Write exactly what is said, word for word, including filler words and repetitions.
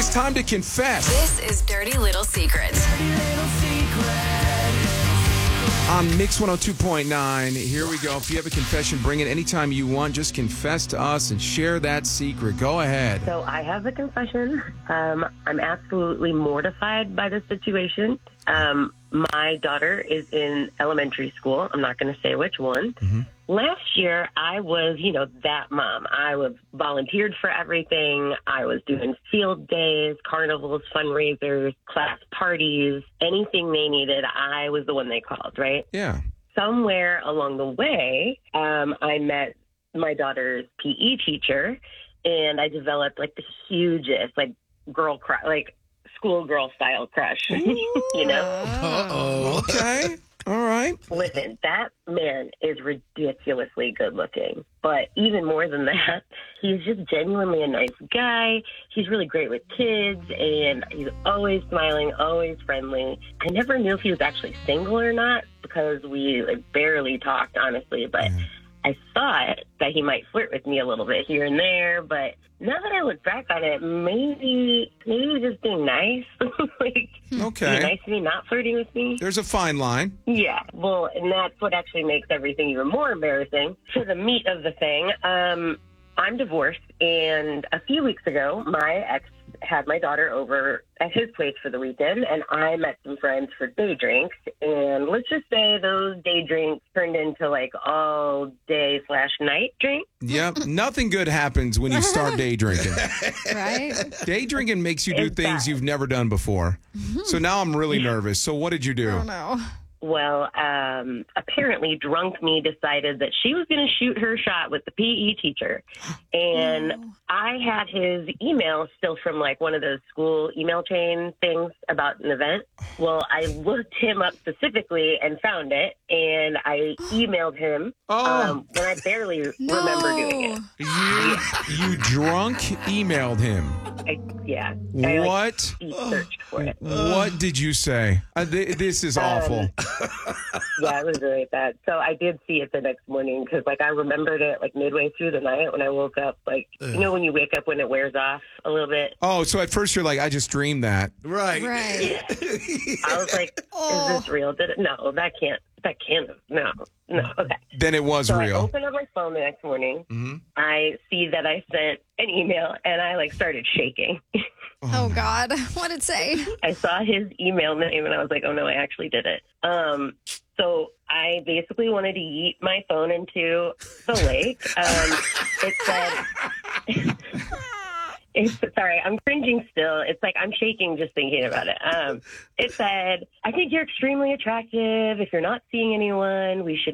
it's time to confess. This is Dirty Little Secrets. On Mix one oh two point nine, here we go. If you have a confession, bring it anytime you want. Just confess to us and share that secret. Go ahead. So I have a confession. Um, I'm absolutely mortified by this situation. Um, my daughter is in elementary school. I'm not going to say which one. Mm-hmm. Last year, I was, you know, that mom. I was volunteered for everything. I was doing field days, carnivals, fundraisers, class parties, anything they needed. I was the one they called, right? Yeah. Somewhere along the way, um, I met my daughter's P E teacher, and I developed like the hugest, like girl crush, like schoolgirl style crush. You know? Uh-oh. Okay. All right. Listen, that man is ridiculously good looking. But even more than that, he's just genuinely a nice guy. He's really great with kids, and he's always smiling, always friendly. I never knew if he was actually single or not because we like barely talked, honestly. But Yeah. I thought that he might flirt with me a little bit here and there. But now that I look back on it, maybe maybe he was just being nice. like, Okay. being nice to me, not flirting with me. There's a fine line. Yeah, well, and that's what actually makes everything even more embarrassing. To the meat of the thing, um, I'm divorced, and a few weeks ago, my ex had my daughter over at his place for the weekend, and I met some friends for day drinks, and let's just say those day drinks turned into like all day slash night drinks. Yep. Nothing good happens when you start day drinking. Right? Day drinking makes you do It's things bad. you've never done before. So now I'm really nervous. So what did you do? Oh, no. Well, um, apparently drunk me decided that she was going to shoot her shot with the P E teacher. And Oh. I had his email still from like one of those school email chain things about an event. Well, I looked him up specifically and found it. And I emailed him Oh. um, when I barely No. remember doing it. You, you drunk emailed him. I, yeah. I, like, What? searched for it. What did you say? Uh, th- this is awful. Yeah, it was really bad. So I did see it the next morning because, like, I remembered it like midway through the night when I woke up. Like, you know, when you wake up when it wears off a little bit. Oh, so at first you're like, I just dreamed that. Right. Right. I was like, Oh. "Is this real? Did it? No, that can't. That can't. have- No, no. Okay." Then it was So I real. opened up my phone the next morning. Mm-hmm. I see that I sent an email, and I like started shaking. Oh, God. What did it say? I saw his email name, and I was like, "Oh no, I actually did it." Um, so I basically wanted to yeet my phone into the lake. Um, it said, it's, sorry, I'm cringing still. It's like I'm shaking just thinking about it. Um, it said, "I think you're extremely attractive. If you're not seeing anyone, we should